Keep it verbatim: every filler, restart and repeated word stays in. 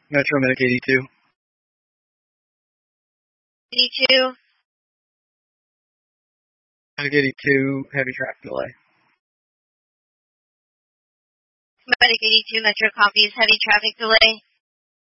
Metro Medic eighty-two. eighty-two. Medic eighty-two, heavy traffic delay. Medic eighty-two, Metro copies, heavy traffic delay.